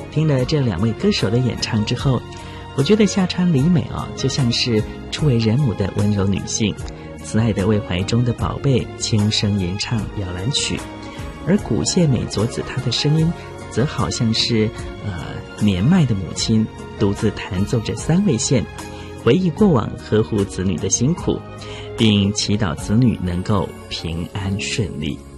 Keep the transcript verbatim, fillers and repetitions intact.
听了这两位歌手的演唱之后，我觉得夏川里美啊，就像是初为人母的温柔女性，慈爱的为怀中的宝贝轻声吟唱摇篮曲，而古谢美佐子她的声音则好像是呃年迈的母亲独自弹奏着三味线，回忆过往呵护子女的辛苦，并祈祷子女能够平安顺利。